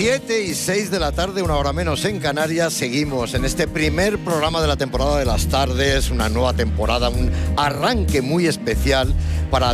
7:06 de la tarde, una hora menos en Canarias. Seguimos en este primer programa de la temporada de las tardes, una nueva temporada, un arranque muy especial para